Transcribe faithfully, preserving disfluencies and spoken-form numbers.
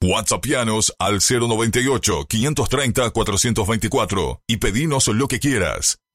WhatsAppianos al cero noventa y ocho, quinientos treinta, cuatrocientos veinticuatro y pedinos lo que quieras.